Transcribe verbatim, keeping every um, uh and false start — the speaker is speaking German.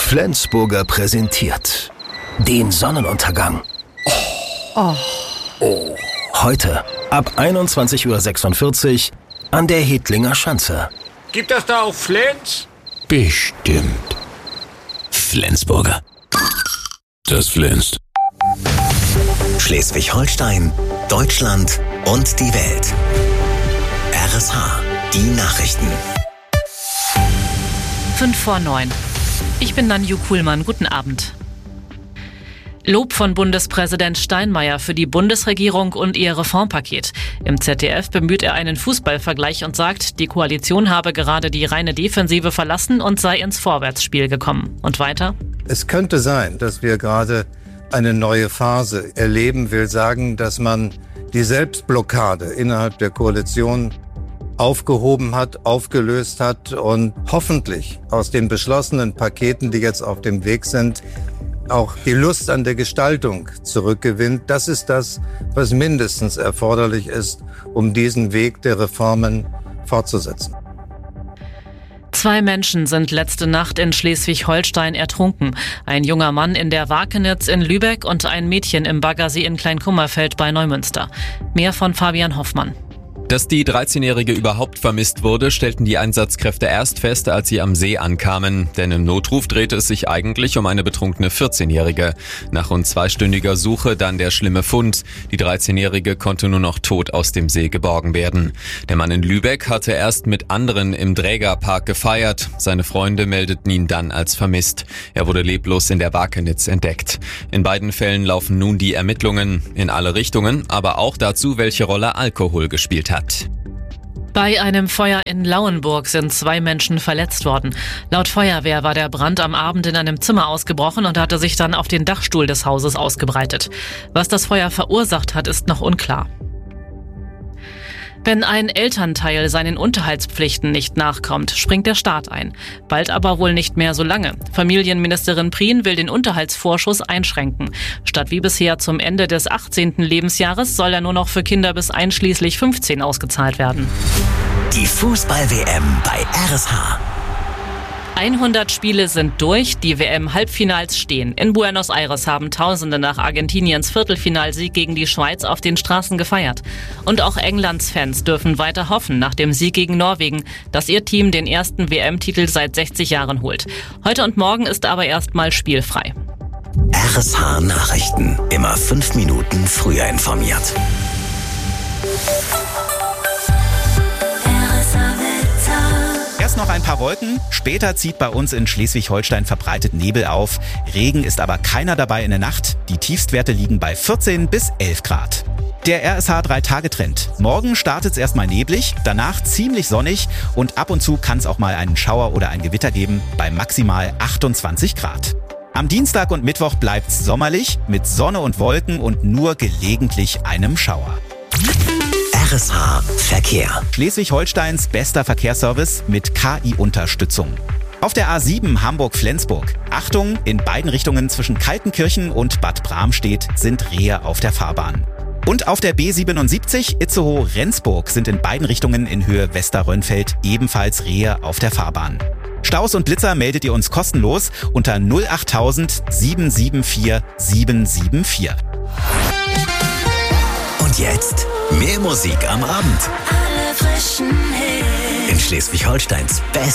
Flensburger präsentiert den Sonnenuntergang. Oh. Oh. Heute ab einundzwanzig Uhr sechsundvierzig an der Hedlinger Schanze. Gibt das da auch Flens? Bestimmt. Flensburger. Das flänzt. Schleswig-Holstein, Deutschland und die Welt. R S H, die Nachrichten. Fünf vor neun. Ich bin Nanju Kuhlmann. Guten Abend. Lob von Bundespräsident Steinmeier für die Bundesregierung und ihr Reformpaket. Im Z D F bemüht er einen Fußballvergleich und sagt, die Koalition habe gerade die reine Defensive verlassen und sei ins Vorwärtsspiel gekommen. Und weiter? Es könnte sein, dass wir gerade eine neue Phase erleben, will sagen, dass man die Selbstblockade innerhalb der Koalition aufgehoben hat, aufgelöst hat und hoffentlich aus den beschlossenen Paketen, die jetzt auf dem Weg sind, auch die Lust an der Gestaltung zurückgewinnt. Das ist das, was mindestens erforderlich ist, um diesen Weg der Reformen fortzusetzen. Zwei Menschen sind letzte Nacht in Schleswig-Holstein ertrunken. Ein junger Mann in der Wakenitz in Lübeck und ein Mädchen im Baggersee in Kleinkummerfeld bei Neumünster. Mehr von Fabian Hoffmann. Dass die dreizehnjährige überhaupt vermisst wurde, stellten die Einsatzkräfte erst fest, als sie am See ankamen. Denn im Notruf drehte es sich eigentlich um eine betrunkene vierzehnjährige. Nach rund zweistündiger Suche dann der schlimme Fund. Die dreizehnjährige konnte nur noch tot aus dem See geborgen werden. Der Mann in Lübeck hatte erst mit anderen im Drägerpark gefeiert. Seine Freunde meldeten ihn dann als vermisst. Er wurde leblos in der Wakenitz entdeckt. In beiden Fällen laufen nun die Ermittlungen in alle Richtungen, aber auch dazu, welche Rolle Alkohol gespielt hat. Bei einem Feuer in Lauenburg sind zwei Menschen verletzt worden. Laut Feuerwehr war der Brand am Abend in einem Zimmer ausgebrochen und hatte sich dann auf den Dachstuhl des Hauses ausgebreitet. Was das Feuer verursacht hat, ist noch unklar. Wenn ein Elternteil seinen Unterhaltspflichten nicht nachkommt, springt der Staat ein. Bald aber wohl nicht mehr so lange. Familienministerin Prien will den Unterhaltsvorschuss einschränken. Statt wie bisher zum Ende des achtzehnten Lebensjahres soll er nur noch für Kinder bis einschließlich fünfzehn ausgezahlt werden. Die Fußball-W M bei R S H. hundert Spiele sind durch, die W M-Halbfinals stehen. In Buenos Aires haben Tausende nach Argentiniens Viertelfinalsieg gegen die Schweiz auf den Straßen gefeiert. Und auch Englands Fans dürfen weiter hoffen nach dem Sieg gegen Norwegen, dass ihr Team den ersten W M-Titel seit sechzig Jahren holt. Heute und morgen ist aber erstmal spielfrei. R S H Nachrichten. Immer fünf Minuten früher informiert. Erst noch ein paar Wolken, später zieht bei uns in Schleswig-Holstein verbreitet Nebel auf. Regen ist aber keiner dabei in der Nacht. Die Tiefstwerte liegen bei vierzehn bis elf Grad. Der R S H drei Tage Trend. Morgen startet es erstmal neblig, danach ziemlich sonnig und ab und zu kann es auch mal einen Schauer oder ein Gewitter geben bei maximal achtundzwanzig Grad. Am Dienstag und Mittwoch bleibt's sommerlich mit Sonne und Wolken und nur gelegentlich einem Schauer. R S H Verkehr. Schleswig-Holsteins bester Verkehrsservice mit K I-Unterstützung. Auf der A sieben Hamburg-Flensburg. Achtung, in beiden Richtungen zwischen Kaltenkirchen und Bad Bramstedt sind Rehe auf der Fahrbahn. Und auf der B siebenundsiebzig Itzehoe-Rendsburg sind in beiden Richtungen in Höhe Westerrönfeld ebenfalls Rehe auf der Fahrbahn. Staus und Blitzer meldet ihr uns kostenlos unter null achttausend sieben sieben vier sieben sieben vier. Und jetzt mehr Musik am Abend. Alle frischen Hits. In Schleswig-Holsteins Best